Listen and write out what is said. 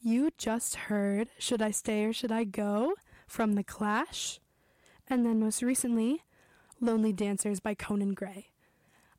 You just heard Should I Stay or Should I Go from The Clash. And then most recently, Lonely Dancers by Conan Gray.